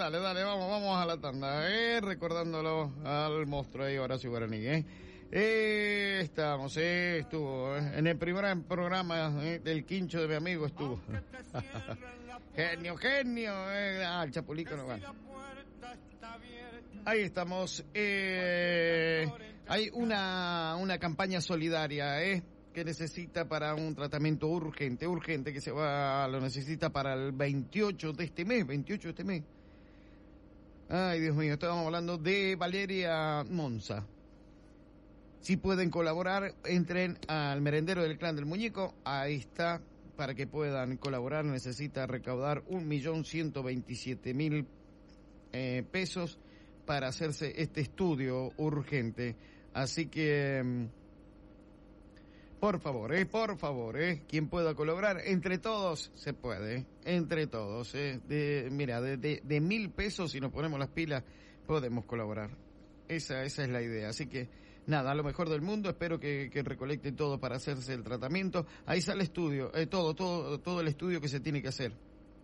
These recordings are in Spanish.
dale, vamos a la tanda, recordándolo al monstruo ahí, Horacio Guaraní, estamos, estuvo, en el primer programa del quincho de mi amigo estuvo. genio, el chapulico no va. Ahí estamos, hay una campaña solidaria, que necesita para un tratamiento urgente, que lo necesita para el 28 de este mes. Ay, Dios mío, estábamos hablando de Valeria Monza. Si pueden colaborar, entren al merendero del Clan del Muñeco, ahí está, para que puedan colaborar. Necesita recaudar 1.127.000 pesos para hacerse este estudio urgente. Así que, por favor, quien pueda colaborar, entre todos se puede, entre todos, de 1.000 pesos, si nos ponemos las pilas, podemos colaborar. Esa es la idea, así que nada, lo mejor del mundo, espero que recolecten todo para hacerse el tratamiento. Ahí sale estudio, todo el estudio que se tiene que hacer.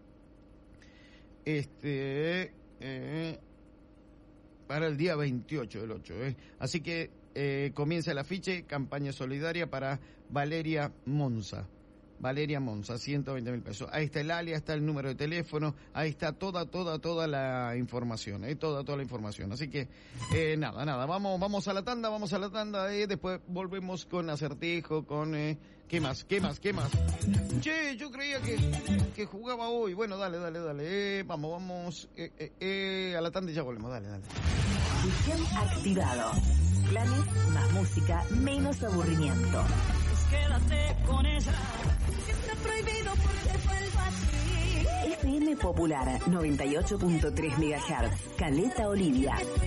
Para el día 28 del 8, así que comienza el afiche, campaña solidaria para Valeria Monza, 120.000 pesos. Ahí está el alias, está el número de teléfono, ahí está toda la información, toda la información. Así que, nada, vamos a la tanda, después volvemos con acertijo, con, ¿qué más? Che, yo creía que jugaba hoy. Bueno, dale, vamos, a la tanda y ya volvemos, dale. Fusión activado. Planes más música, menos aburrimiento. Quédate con ella. Está prohibido porque vuelva así. FM Popular 98.3 MHz. Caleta Olivia.